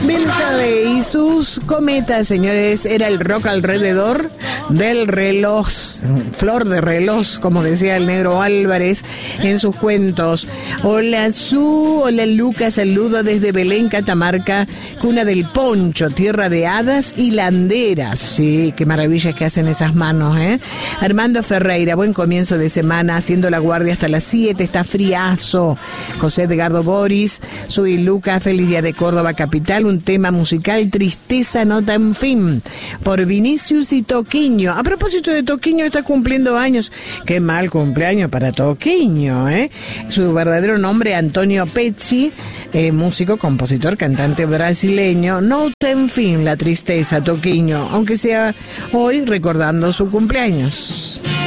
Bill Haley y sus cometas, señores, era el rock alrededor del reloj, flor de reloj, como decía el negro Álvarez en sus cuentos. Hola Su, hola Lucas, saludo desde Belén, Catamarca, cuna del poncho, tierra de hadas y landeras. Sí, qué maravillas que hacen esas manos, ¿eh? Armando Ferreira, buen comienzo de semana, haciendo la guardia hasta las 7, está friazo. José Edgardo Boris, soy Lucas, feliz día de Córdoba capital, un tema musical, Tristeza nota en fin, por Vinicius y Toquinho. A propósito de Toquinho, está cumpliendo años. Qué mal cumpleaños para Toquinho, ¿eh? Su verdadero nombre, Antonio Pecci, músico, compositor, cantante brasileño. Nota en fin, la tristeza, Toquinho, aunque sea hoy recordando su cumpleaños.